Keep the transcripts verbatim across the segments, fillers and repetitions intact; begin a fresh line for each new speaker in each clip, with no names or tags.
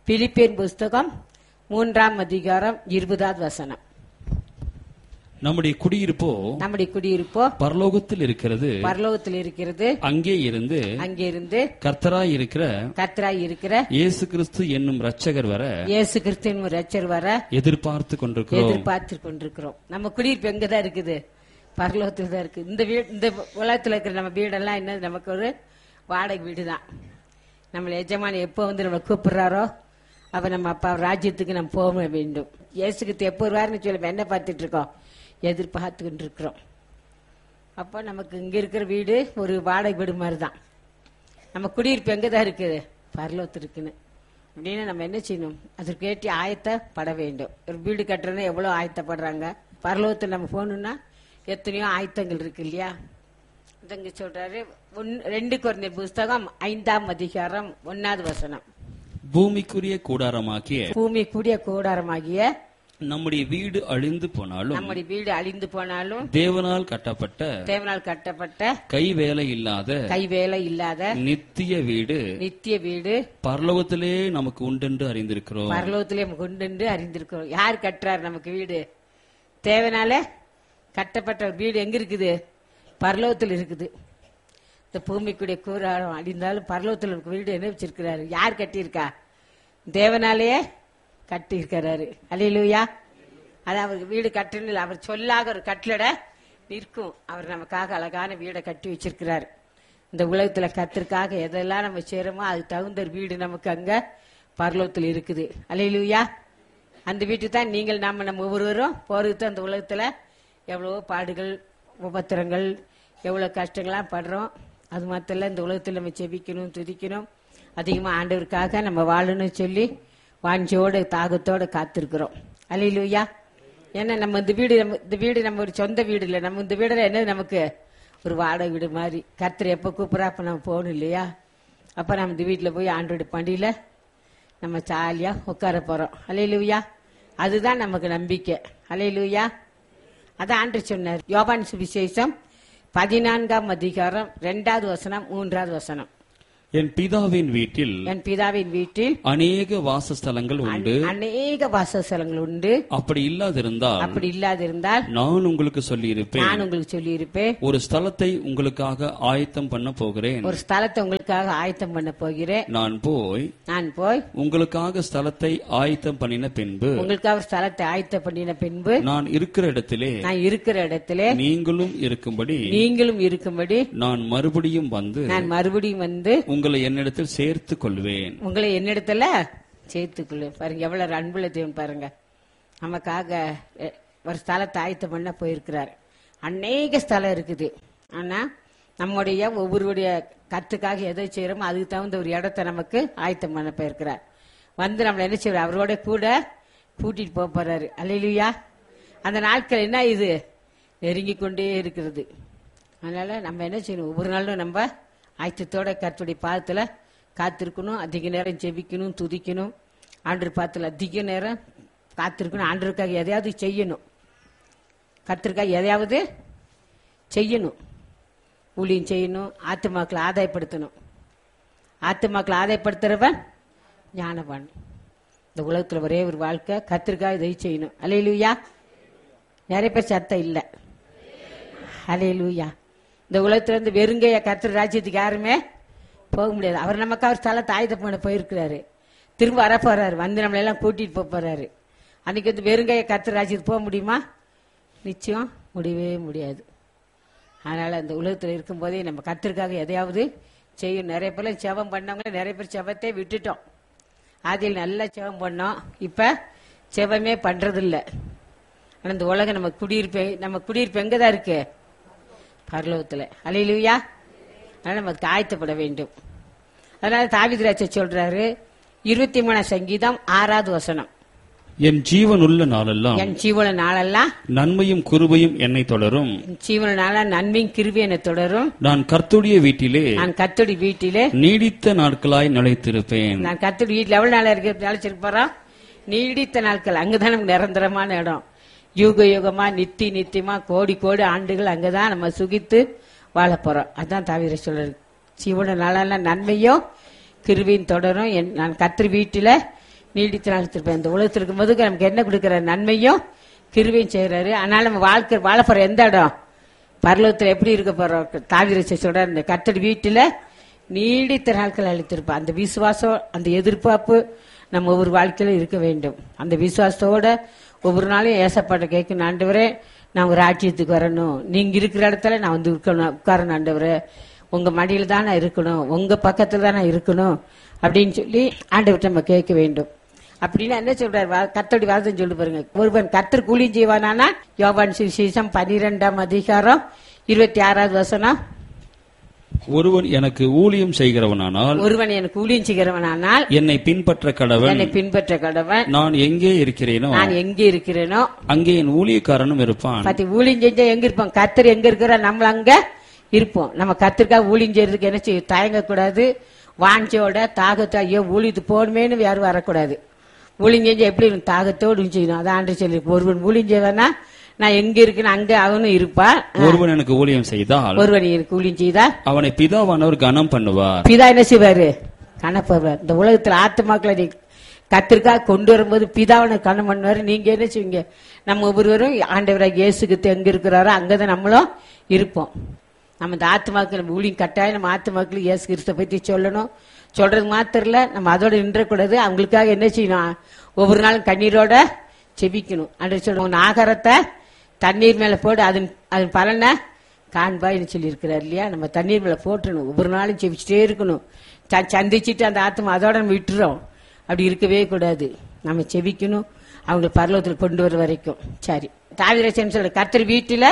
Philippian புஸ்தகம் மூன்றாம் அதிகாரம் இருபதாவது வசனம்.
நம்முடைய குடியிருப்போ
நம்முடைய குடியிருப்போ
பரலோகத்தில் இருக்கிறது,
பரலோகத்தில் இருக்கிறது.
அங்கே இருந்து
அங்கே இருந்து
கர்த்தராய் இருக்கிற
கர்த்தராய் இருக்கிற
இயேசு கிறிஸ்து என்னும் இரட்சகர் வர
இயேசு கிறிஸ்து என்னும் இரட்சகர் வர
எதிர்பார்த்து கொண்டிருக்கிறோம்.
எதிர்பார்த்து கொண்டிருக்கிறோம். நம்ம குடியிருப்பு எங்கதான் இருக்குது? பரலோகத்தில் தான் இருக்கு. இந்த வீடு, இந்த உலகத்தில் இருக்கிற நம்ம வீடெல்லாம் என்ன, நமக்கு ஒரு வாடகை வீடு தான். நம்மள எஜமானி எப்போ வந்து நம்ம கூப்பிடுறாரோ அப்ப நம்ம அப்பா ராஜ்யத்துக்கு நம்ம போக வேண்டும். இயேசுக்கு எப்போ வருவாருன்னு சொல்லி என்ன பார்த்துட்டு இருக்கோம், எதிர்பார்த்து கொண்டு இருக்கிறோம். அப்போ நமக்கு இங்க இருக்கிற வீடு ஒரு வாடகை வீடு மாதிரி தான். நம்ம குடியிருப்பு எங்கதான் இருக்குது? பரலோகத்தில் இருக்குன்னு அப்படின்னு நம்ம என்ன செய்யணும், அதற்கு ஏற்றி ஆயத்தப்பட வேண்டும். ஒரு வீடு கட்டுறதுன்னா எவ்வளவு ஆயத்தப்படுறாங்க. பரலோகத்தில் நம்ம போகணும்னா எத்தனையோ ஆயத்தங்கள் இருக்கு இல்லையா? இங்க சொல்றாரு, ரெண்டு கொரிந்தியர் புஸ்தகம் ஐந்தாம் அதிகாரம் ஒன்னாவது வசனம்.
பூமிக்குரிய கூடாரமாகிய
பூமிக்குரிய கூடாரமாகிய
நம்முடைய வீடு அழிந்து போனாலும்
நம்முடைய வீடு அழிந்து போனாலும்
தேவனால் கட்டப்பட்ட
தேவனால் கட்டப்பட்ட
கைவேலை இல்லாத
கைவேலை இல்லாத
நித்திய வீடு
நித்திய வீடு
பரலோகத்திலே நமக்கு உண்டென்று அறிந்திருக்கிறோம்.
பரலோகத்திலே நமக்கு உண்டென்று அறிந்திருக்கிறோம். யார் கட்டுறாரு நமக்கு வீடு? தேவனால கட்டப்பட்ட வீடு எங்க இருக்குது? பரலோகத்தில் இருக்குது. இந்த பூமிக்குடைய கூறாரம் அழிந்தாலும் பரலோகத்தில் வீடு என்ன வச்சிருக்கிறாரு? யார் கட்டியிருக்கா? தேவனாலேயே கட்டி இருக்கிறாரு. அல்லேலூயா. அது அவருக்கு வீடு கட்டணும், அவர் சொல்லாக ஒரு கட்டளை நிற்கும். அவர் நமக்காக அழகான வீடை கட்டி வச்சிருக்கிறாரு. இந்த உலகத்துல கத்திற்காக எதெல்லாம் நம்ம செய்யறோமோ அது தகுந்த வீடு நமக்கு அங்க பரலோகத்தில் இருக்குது. அல்லேலூயா. அந்த வீட்டுக்கு தான் நீங்கள் நாம நம்ம ஒவ்வொருவரும் போறது. அந்த உலகத்துல எவ்வளவோ பாடுகள், உபத்திரங்கள், எவ்வளவு கஷ்டங்கள்லாம் படுறோம். அது மாத்திரம் இந்த உலகத்தில் நம்ம செபிக்கணும், துதிக்கணும், அதிகமா ஆண்டவருக்காக நம்ம வாழணும்னு சொல்லி வாஞ்சியோட தாகத்தோட காத்திருக்கிறோம். அல்லேலூயா. ஏன்னா நம்ம இந்த வீடு நம்ம இந்த வீடு நம்ம ஒரு சொந்த வீடு இல்லை. நம்ம இந்த வீடுல என்ன, நமக்கு ஒரு வாடகை வீடு மாதிரி. கர்த்தர் எப்ப கூப்பிடா அப்ப நம்ம போகணும் இல்லையா? அப்ப நம்ம இந்த வீட்டுல போய் ஆண்டோட பண்டியில நம்ம ஜாலியா உட்கார போறோம். அல்லேலூயா. அதுதான் நமக்கு நம்பிக்கை. அல்லேலூயா. அதான் ஆண்டு சொன்னார். யோவான் சுவிசேஷம் பதினான்காம் அதிகாரம் இரண்டாவது வசனம் மூன்றாவது வசனம்.
என் பிதாவின் வீட்டில்
என் பிதாவின் வீட்டில்
அநேக வாசஸ்தலங்கள் உண்டு,
அநேக வாசஸ்தலங்கள் உண்டு.
அப்படி இல்லாதிருந்தால்
அப்படி இல்லாதிருந்தால்
நான் உங்களுக்கு சொல்லி இருப்பேன்.
நான் உங்களுக்கு சொல்லி இருப்பேன்.
ஒரு ஸ்தலத்தை உங்களுக்காக ஆயத்தம் பண்ண போகிறேன்.
ஒரு ஸ்தலத்தை உங்களுக்காக ஆயத்தம் பண்ண போகிறேன்.
நான் போய்
நான் போய்
உங்களுக்காக ஸ்தலத்தை ஆயத்தம் பண்ணின பின்பு
உங்களுக்காக ஸ்தலத்தை ஆயத்தம் பண்ணின பின்பு
நான் இருக்கிற இடத்திலே
நான் இருக்கிற இடத்திலே
நீங்களும் இருக்கும்படி
நீங்களும் இருக்கும்படி
நான் மறுபடியும் வந்து
நான் மறுபடியும் வந்து
உங்களை என்னிடத்தில் சேர்த்துக் கொள்வேன்.
உங்களை என்னிடத்துல சேர்த்துக் கொள்வேன். பாருங்க எவ்வளவு அன்புள்ள தேவன் பாருங்க. நமக்காக ஒரு ஸ்தலத்தை ஆயத்தம் பண்ண போயிருக்கிறார். அநேக ஸ்தலம் இருக்குது. ஆனா நம்முடைய ஒவ்வொருடைய கத்துக்காக எதை செய்யறோமோ அதுக்கு தகுந்த ஒரு இடத்த நமக்கு ஆயத்தம் பண்ண போயிருக்கிறார். வந்து நம்மள என்ன செய்வார்? அவரோட கூட கூட்டிட்டு போக போறாரு. அல்லேலூயா. அந்த நாட்கள் என்ன, இது நெருங்கி கொண்டே இருக்கிறது. அதனால நம்ம என்ன செய்யணும்? ஒவ்வொரு நாளும் நம்ம ஆயத்தத்தோட கர்த்தருடைய பாதத்துல காத்திருக்கணும். அதிக நேரம் ஜெபிக்கணும், துதிக்கணும். ஆண்டவர் பாதத்துல அதிக நேரம் காத்திருக்கணும். ஆண்டவருக்காக எதையாவது செய்யணும். கர்த்தருக்காக எதையாவது செய்யணும். ஊழியம் செய்யணும். ஆத்துமாக்களை ஆதாயப்படுத்தணும். ஆத்துமாக்களை ஆதாயப்படுத்துறவன் ஞானவான். இந்த உலகத்துல ஒரே ஒரு வாழ்க்கை, கர்த்தருக்காக இதை செய்யணும். அல்லேலூயா. நிறைய பேர் சத்தம் இல்லை. அல்லேலூயா. இந்த உலகத்துல இருந்து வெறுங்கைய கர்த்தர் ராஜ்யத்துக்கு யாருமே போக முடியாது. அவர் நமக்கு அவர் ஸ்தலத்தை ஆயுதம் பண்ண போயிருக்கிறாரு. திரும்ப வர போறாரு. வந்து நம்மள எல்லாம் கூட்டிட்டு போக போறாரு. அன்னைக்கு வந்து வெறுங்கைய கர்த்தர் ராஜ்யத்துக்கு போக முடியுமா? நிச்சயம் முடியவே முடியாது. அதனால அந்த உலகத்துல இருக்கும் போதே நம்ம கர்த்தருக்காக எதையாவது செய்யும். நிறைய பேர் செவம் பண்ணவங்க, நிறைய பேர் செவத்தை விட்டுட்டோம். அதில் நல்லா செவம் பண்ணோம். இப்ப செவமே பண்றது இல்லை. ஆனா இந்த உலகம் நம்ம குடியிருப்பு நம்ம குடியிருப்பு எங்கதான் இருக்கு? பரலோகத்துல. அல்லேலூயா. அதனால நமக்கு ஆயத்தப்பட வேண்டும். அதனால தாவீது ராஜா சொல்றாரு, இருபத்தி மூணாம் சங்கீதம் ஆறாவது வசனம்.
என் ஜீவன் உள்ள நாளெல்லாம்
என் ஜீவன நாளெல்லாம்
நன்மையும் கிருபையும் என்னை தொடரும்.
ஜீவன நாள நன்மையும் கிருபையும் என்னை தொடரும்.
நான் கர்த்தருடைய வீட்டிலே
நான் கர்த்தருடைய வீட்டிலே
நீடித்த நாட்களாய் நிலைத்திருப்பேன்.
நான் கர்த்தருடைய வீட்டில் எவ்வளவு நாளா இருக்கு நிலைச்சிருக்க போறோம்? நீடித்த நாட்கள். அங்கதான் நமக்கு நிரந்தரமான இடம். யுக யுகமா நித்தி நித்தியமா கோடி கோடி ஆண்டுகள் அங்கதான் நம்ம சுகித்து வாழ போறோம். அதான் தாவீது சொல்றாரு, ஜீவன நாளெல்லாம் நன்மையும் கிருபையும் தொடரும். நான் கர்த்தர் வீட்டில நீடித்து நாளித்திருப்பேன். இந்த உலகத்தில் இருக்கும்போது நமக்கு என்ன கொடுக்குற நன்மையும் கிருபையும் செய்யறாரு. அதனால நம்ம வாழ்க்கை வாழ போற எந்த இடம் பரலோகத்தில் எப்படி இருக்க போறோம்? தாவீது சொல்ற இந்த கர்த்தர் வீட்டுல நீடித்த நாட்கள் அளித்திருப்போம். அந்த விசுவாசம், அந்த எதிர்பார்ப்பு நம்ம ஒவ்வொரு வாழ்க்கையில இருக்க வேண்டும். அந்த விசுவாசத்தோட ஒவ்வொரு நாளும் ஏசப்பாட்ட கேட்கணும், ஆண்டவரே நான் ஒரு ராஜ்யத்துக்கு வரணும், நீங்க இருக்கிற இடத்துல நான் வந்து இருக்கணும், உட்காரணும் ஆண்டவரே, உங்க மடியில தான் நான் இருக்கணும், உங்க பக்கத்துல தான் நான் இருக்கணும் அப்படின்னு சொல்லி ஆண்டவர்கிட்ட நம்ம கேட்க வேண்டும். அப்படின்னா என்ன சொல்றாரு? கர்த்தருடைய வார்த்தை சொல்லி பாருங்க. ஒருவன் கர்த்தர் கூலி செய்வானா? யோவான் சுவிசேஷம் பனிரெண்டாம் அதிகாரம் இருபத்தி ஆறாவது வசனம்.
ஒருவன் எனக்கு ஊழியம் செய்கிறவனானால்
ஒருவன் எனக்கு ஊழியம் செய்கிறவனானால்
என்னை பின்பற்ற கடவன்.
என்னை பின்பற்ற கடவன்.
நான் எங்கே இருக்கிறேனோ
நான் எங்கே இருக்கிறேனோ
அங்கே என் ஊழியக்காரனும் இருப்பான்.
பத்தி ஊழியம் செஞ்சா எங்க இருப்போம்? கர்த்தர் எங்க இருக்கிற நம்ம அங்க இருப்போம். நம்ம கர்த்தருக்காக ஊழியம் செய்யறதுக்கு என்ன செய்ய தயங்கக்கூடாது. வாஞ்சோட தாகத்தோ ஐயோ ஊழியத்து போகணுமேனு யாரும் வரக்கூடாது. ஊழியம் செஞ்சா எப்படி தாகத்தோடு செய்யணும். அதான் ஆண்டு சொல்லி ஒருவன் ஊழியம் செய்வானா நான் எங்க இருக்கேன்னு அங்க அவனும் இருப்பான்.
ஒருவன் எனக்கு ஊழியம் செய்தால்
ஒருவன் எனக்கு ஊழியம் செய்தால்
அவனை பிதாவானவர் கனம் பண்ணுவார்.
பிதா என்ன செய்வாரு? கனப்படுவார். இந்த உலகத்துல ஆத்துமாக்களை நீ கத்திற்காக கொண்டு வரும்போது பிதாவனை கனம் பண்ணுவாரு. நீங்க என்ன செய்வீங்க? நம்ம ஒவ்வொருவரும் ஆண்டவராக இயேசுக்கு எங்க இருக்கிறாரோ அங்கதான் நம்மளும் இருப்போம். நம்ம இந்த ஆத்துமாக்கள் ஊழியம் கட்டாயம் நம்ம ஆத்துமாக்கள் இயேசு கிறிஸ்துவை பற்றி சொல்லணும். சொல்றது மாத்திரம் இல்ல, நம்ம அதோட நின்றக்கூடாது. அவங்களுக்காக என்ன செய்யணும்? ஒவ்வொரு நாளும் கண்ணீரோட செபிக்கணும். அன்றைய சொல்லுவோம், ஆகாரத்தை தண்ணீர் மேல போடு, அதன் அதன் பலனை காண்பாய்னு சொல்லி இருக்கிறார் இல்லையா? நம்ம தண்ணீர் மேல போட்டணும். ஒவ்வொரு நாளும் செபிச்சுட்டே இருக்கணும். சந்திச்சுட்டு அந்த ஆத்மா அதோட நம்ம விட்டுறோம். அப்படி இருக்கவே கூடாது. நம்ம செபிக்கணும், அவங்க பரலோகத்தில் கொண்டு வர வரைக்கும். சரி, தாவீது சொல்ற கர்த்தர் வீட்டில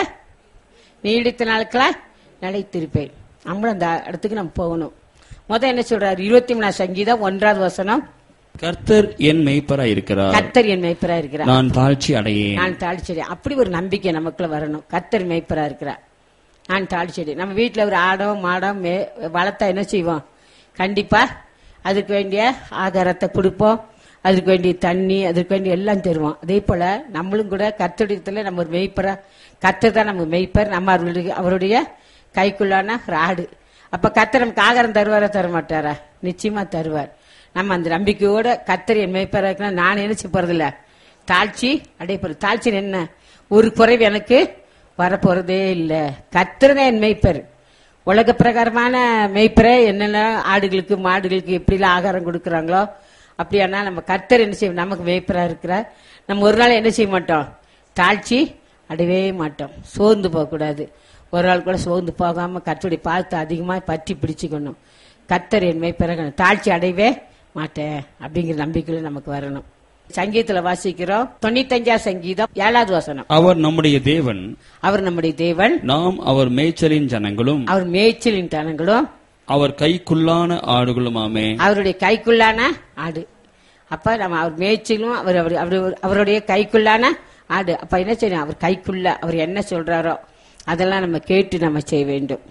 நீடித்த நாட்களா நிலைத்திருப்பேன். நம்மளும் அந்த இடத்துக்கு நம்ம போகணும். முதல் என்ன சொல்றாரு? இருபத்தி மூணாம் சங்கீதம் ஒன்றாவது வசனம்.
கர்த்தர் என் மேய்ப்பராய் இருக்கிறார்.
கர்த்தர் என் மேய்ப்பரா இருக்கிறார்.
நான் தாழ்ச்சி அடையேன்.
நான் தாழ்ச்சி அடையேன். அப்படி ஒரு நம்பிக்கை நமக்குள்ள வரணும். கர்த்தர் மேய்ப்பரா இருக்கிறார், நான் தாழ்ச்சி அடையேன். நம்ம வீட்டுல ஒரு ஆடம் மாடம் வளர்த்தா என்ன செய்வோம்? கண்டிப்பா அதுக்கு வேண்டிய ஆகாரத்தை கொடுப்போம், அதுக்கு வேண்டிய தண்ணி, அதுக்கு வேண்டிய எல்லாம் தருவோம். அதே போல நம்மளும் கூட கர்த்தரிடத்துல நம்ம ஒரு மேய்ப்பரா, கர்த்தர் தான் நம்ம மேய்ப்பர், நம்ம அவருடைய அவருடைய கைக்குள்ளான ஆடு. அப்ப கர்த்தர் நமக்கு ஆகாரம் தருவாரா தர மாட்டாரா? நிச்சயமா தருவார். நம்ம அந்த நம்பிக்கையோட கர்த்தர் என் மேய்ப்பரா இருக்குன்னா நான் என்ன செய்ய போறதில்ல, தாழ்ச்சி அடையப்போறது. தாழ்ச்சி என்ன? ஒரு குறைவு எனக்கு வரப்போறதே இல்லை. கர்த்தர் தான் என் மேய்ப்பர். உலக பிரகாரமான மேய்ப்பரை என்னென்ன ஆடுகளுக்கு மாடுகளுக்கு எப்படிலாம் ஆகாரம் கொடுக்குறாங்களோ அப்படியானா நம்ம கர்த்தர் என்ன செய்வோம்? நமக்கு மேய்ப்பரா இருக்கிறார். நம்ம ஒரு நாள் என்ன செய்ய மாட்டோம்? தாழ்ச்சி அடையவே மாட்டோம். சோர்ந்து போகக்கூடாது. ஒரு நாள் கூட சோர்ந்து போகாம கர்த்தருடைய பார்த்து அதிகமாக பற்றி பிடிச்சுக்கணும். கர்த்தர் என் மேய்ப்பராக தாழ்ச்சி அடையவே மாட்டேன் அப்படிங்கிற நம்பிக்கையில நமக்கு வரணும். சங்கீதத்துல வாசிக்கிறோம், தொண்ணூத்தஞ்சாம் சங்கீதம் ஏழாவது வசனம்.
அவர் நம்முடைய தேவன்,
அவர் நம்முடைய தேவன்,
நாம் அவர் மேய்ச்சலின் ஜனங்களும்,
அவர் மேய்ச்சலின் ஜனங்களும்,
அவர் கைக்குள்ளான ஆடுகளுமாமே.
அவருடைய கைக்குள்ளான ஆடு. அப்ப நம்ம அவர் மேய்ச்சலும் அவர் அவருடைய கைக்குள்ளான ஆடு. அப்ப என்ன செய்யணும்? அவர் கைக்குள்ள அவர் என்ன சொல்றாரோ அதெல்லாம் நம்ம கேட்டு நம்ம செய்ய வேண்டும்.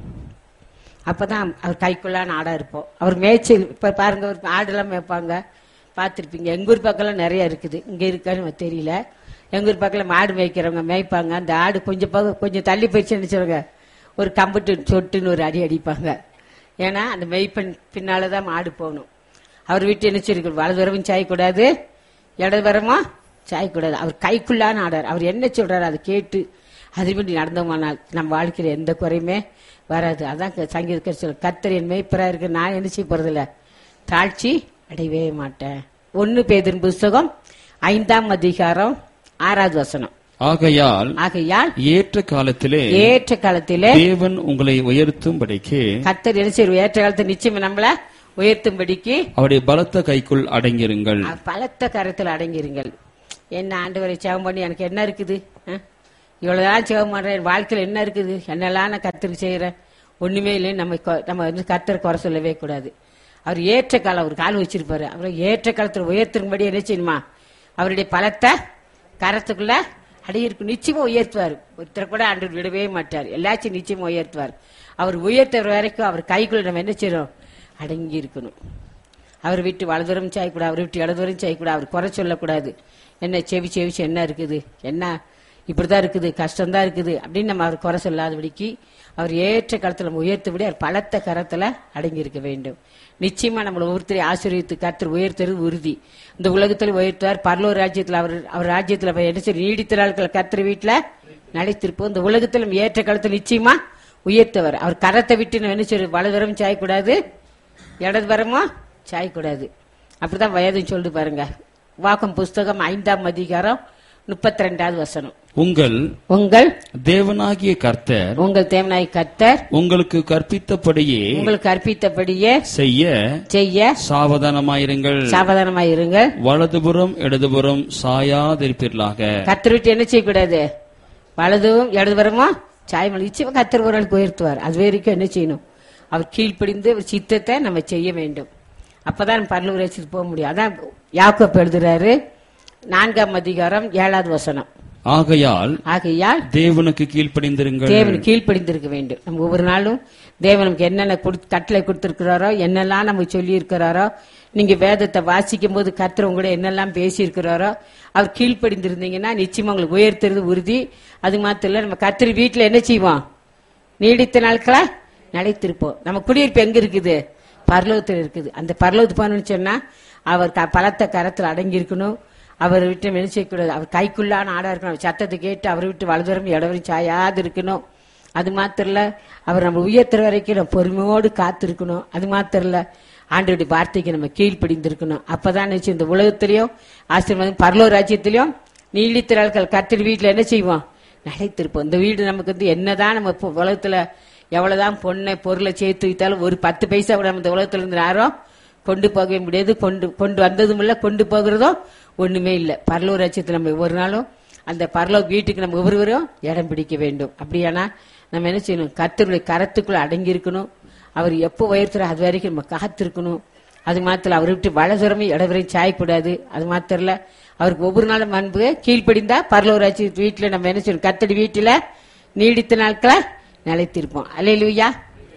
அப்பதான் அவர் கைக்குள்ளான ஆடா இருப்போம். அவர் மேய்ச்சல். இப்ப பாருங்க, ஒரு ஆடுலாம் மேய்ப்பாங்க, பார்த்துருப்பீங்க. எங்க ஊர் பக்கம்லாம் நிறைய இருக்குது, இங்க இருக்கான்னு தெரியல. எங்க ஊர் பக்கத்துல மாடு மேய்க்கிறவங்க மேய்ப்பாங்க. அந்த ஆடு கொஞ்சம் பக்கம் கொஞ்சம் தள்ளி போயிடுச்சு நினைச்சவங்க ஒரு கம்புட்டு சொட்டுன்னு ஒரு அடி அடிப்பாங்க. ஏன்னா அந்த மெய்ப்பெண் பின்னாலதான் மாடு போகணும். அவர் வீட்டு என்ன சொல்லிருக்கணும்? வலது வரவும் சாயக்கூடாது, இடது வரமா சாயக்கூடாது. அவர் கைக்குள்ளான ஆடார். அவர் என்ன சொல்றாரு அதை கேட்டு அதுபடி நடந்தோமானால் நம்ம வாழ்க்கையில எந்த குறையுமே வராது. அதான் சங்கீத சொல்ல, கர்த்தர் என் மேய்ப்பரா இருக்கு, நான் என்ன செய்ய போறதில்ல, தாழ்ச்சி அடையவே மாட்டேன். ஒன்னு பேதுரு புஸ்தகம் ஐந்தாம் அதிகாரம் ஆறாவது வசனம்.
ஆகையால்
ஆகையால்
ஏற்ற காலத்திலே
ஏற்ற காலத்திலே
தேவன் உங்களை உயர்த்தும்படிக்கு,
கர்த்தர் என்ன செய்வார்? ஏற்ற காலத்தை நிச்சயம் நம்மள உயர்த்தும்படிக்கு
அவருடைய பலத்த கைக்குள் அடங்கிருங்கள்.
பலத்த கரத்தில் அடங்கிருங்கள். என்ன ஆண்டவரை சேவம் பண்ணி எனக்கு என்ன இருக்குது? இவ்வளவுதான் சேவம் பண்றேன், வாழ்க்கையில் என்ன இருக்குது? என்னெல்லாம் நான் கர்த்தருக்கு செய்யறேன்? ஒண்ணுமே இல்லை. நம்ம நம்ம வந்து கர்த்தரை குறை சொல்லவே கூடாது. அவர் ஏற்ற காலம் ஒரு காலம் வச்சிருப்பாரு. அவரை ஏற்ற காலத்தில் உயர்த்தும்படி என்ன செய்யணுமா? அவருடைய பலத்தை கரத்துக்குள்ள அடையிருக்கும். நிச்சயமா உயர்த்துவார். ஒருத்தர் கூட ஆண்டவர் விடவே மாட்டார். எல்லாச்சும் நிச்சயமா உயர்த்துவார். அவர் உயர்த்துற வரைக்கும் அவர் கைக்குள்ள நம்ம என்ன செய்யறோம்? அடங்கி இருக்கணும். அவர் விட்டு வலதுவரம் செய்யக்கூடாது, அவர் விட்டு இடதுவரம் செய்யக்கூடாது. அவர் குறை சொல்லக்கூடாது. என்ன செவி செவிச்சு என்ன இருக்குது, என்ன இப்படிதான் இருக்குது, கஷ்டம்தான் இருக்குது அப்படின்னு நம்ம அவர் குறை சொல்லாதபடிக்கு அவர் ஏற்ற காலத்துல நம்ம உயர்த்தபடி அவர் பலத்த கரத்துல அடங்கி இருக்க வேண்டும். நிச்சயமா நம்மளை ஒவ்வொருத்தரை ஆசீர்வதித்து கர்த்தர் உயர்த்துறது உறுதி. இந்த உலகத்துல உயர்த்துவார், பரலோக ராஜ்யத்துல அவர் அவர் ராஜ்யத்துல போய் என்ன செய்ய நீடித்த நாட்கள் கர்த்தர் வீட்டுல நிலைத்திருப்போம். இந்த உலகத்துல நம்ம ஏற்ற காலத்துல நிச்சயமா உயர்த்தவர். அவர் கரத்தை விட்டு நம்ம என்ன செய்ய வலதுபுறம் சாயக்கூடாது, இடதுபுறமோ சாயக்கூடாது. அப்படிதான் வயதுன்னு சொல்லிட்டு பாருங்க. வாக்கம் புஸ்தகம் ஐந்தாம் அதிகாரம் முப்பத்தி ரெண்டாவது வசனம்.
உங்கள்
உங்கள்
தேவனாகிய கர்த்தர்
உங்கள் தேவனாய் கர்த்தர்
உங்களுக்கு கற்பித்தபடியே
உங்களுக்கு கற்பித்தபடியே
செய்ய
செய்ய
சாவதானமாயிருங்கள்.
சாவதானமாயிருங்கள்.
வலதுபுறம் இடதுபுறம் சாயாதிருப்பீர்களாக.
கர்த்தர் விட்டு என்ன செய்யக்கூடாது? வலதும் இடதுபுறமும் சாயமல். நிச்சயமா கர்த்தர் ஒரு நாளுக்கு உயர்த்துவார். அது வரைக்கும் என்ன செய்யணும்? அவர் கீழ்ப்படிந்து ஒரு சித்தத்தை நம்ம செய்ய வேண்டும். அப்பதான் பரலோக ராஜ்யத்துக்கு போக முடியும். அதான் யாக்கோப்பு எழுதுறாரு நான்காம் அதிகாரம் ஏழாவது வசனம்.
ஆகையால்
ஆகையால்
தேவனுக்கு கீழ்ப்படிந்திருங்கள்.
தேவனுக்கு கீழ்ப்படிந்திருக்க வேண்டும். நம்ம ஒவ்வொரு நாளும் தேவனுக்கு என்னென்ன கட்டளை கொடுத்திருக்கிறாரோ, என்னெல்லாம் நமக்கு சொல்லி இருக்கிறாரோ, நீங்க வேதத்தை வாசிக்கும் போது கர்த்தர் உங்களோட என்னெல்லாம் பேசி இருக்கிறாரோ அவர் கீழ்ப்படிந்திருந்தீங்கன்னா நிச்சயமா உங்களுக்கு உயர்த்துறது உறுதி. அது மாத்திரம் இல்ல, நம்ம கர்த்தர் வீட்டுல என்ன செய்வோம்? நீடித்த நாட்களா நிலைத்திருப்போம். நம்ம குடியிருப்பு எங்க இருக்குது? பரலோகத்தில் இருக்குது. அந்த பரலோகத்து போனோம்னு சொன்னா அவர் பலத்த கரத்தில் அடங்கி இருக்கணும். அவர் விட்டு மெனிச்சக்கூடாது. அவர் கைக்குள்ளான ஆடா இருக்கணும். சத்தத்தை கேட்டு அவர் விட்டு வலதுரம் இடவரும் சாயாது இருக்கணும். அது மாத்திரம் இல்ல, அவர் நம்ம உயர்த்துற வரைக்கும் நம்ம பொறுமையோடு காத்திருக்கணும். அது மாத்திரம் இல்ல, ஆண்டவருடைய வார்த்தைக்கு நம்ம கீழ்ப்படிந்திருக்கணும். அப்பதான் நினைச்சு இந்த உலகத்திலையும் ஆசீர்வாதம் பரலோக ராஜ்யத்திலையும் நீடித்த நாட்கள் கர்த்தர் வீட்டுல என்ன செய்வோம்? நிலைத்திருப்போம். இந்த வீடு நமக்கு வந்து என்னதான் நம்ம உலகத்துல எவ்வளவுதான் பொண்ணை பொருளை சேர்த்து வைத்தாலும் ஒரு பத்து பைசா கூட நம்ம இந்த உலகத்துல இருந்து யாரும் கொண்டு போகவே முடியாது. கொண்டு கொண்டு வந்ததும் இல்ல, கொண்டு போகிறதும் ஒண்ணுமே இல்லை. பரலோக ராஜ்யத்தில் நம்ம ஒவ்வொரு நாளும் அந்த பரலோக வீட்டுக்கு நம்ம ஒவ்வொருவரும் இடம் பிடிக்க வேண்டும். அப்படியானா நம்ம என்ன செய்யணும்? கர்த்தருடைய கரத்துக்குள்ள அடங்கி இருக்கணும். அவர் எப்போ உயர்த்துற அது வரைக்கும் நம்ம காத்திருக்கணும். அது மாத்திரம் அவரை விட்டு வலதுரமே இடவரையும் சாயக்கூடாது. அது மாத்திரம் இல்ல, அவருக்கு ஒவ்வொரு நாளும் அன்பு கீழ்ப்படிந்தா பரலோக ராஜ்ய வீட்டுல நம்ம என்ன செய்யணும்? கர்த்தர் வீட்டுல நீடித்த நாட்களை நிலைத்திருப்போம். அல்லேலூயா.